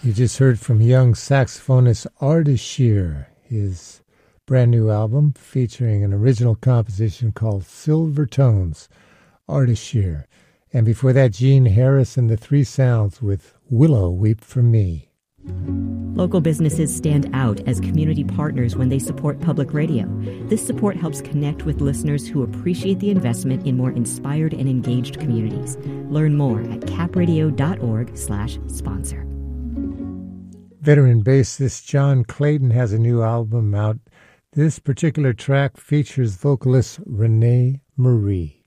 You just heard from young saxophonist Ardeshir, his brand new album featuring an original composition called Silver Tones, Ardeshir. And before that, Gene Harris and the Three Sounds with Willow Weep for Me. Local businesses stand out as community partners when they support public radio. This support helps connect with listeners who appreciate the investment in more inspired and engaged communities. Learn more at capradio.org/sponsor. Veteran bassist John Clayton has a new album out. This particular track features vocalist Renee Marie.